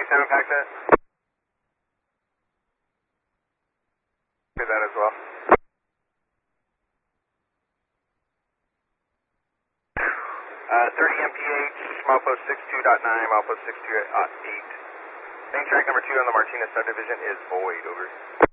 27 pack set. Do that as well. 30 MPH, milepost 62.9, milepost 62.8. Main track number 2 on the Martinez subdivision is void, over.